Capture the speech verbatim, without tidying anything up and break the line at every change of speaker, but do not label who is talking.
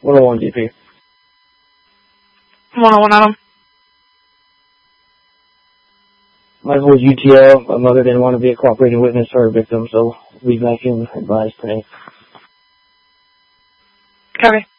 one oh one G P.
one oh one Adam.
Michael was U T L. My mother didn't want to be a cooperating witness for her victim, so we vacuum advised today.
Copy.